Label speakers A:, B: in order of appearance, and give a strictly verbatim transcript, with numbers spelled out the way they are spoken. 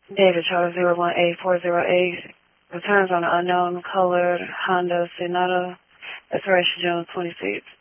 A: David Charlie zero one eight four zero eight. Returns on an unknown colored Honda Sonata. Expiration June twenty-sixth.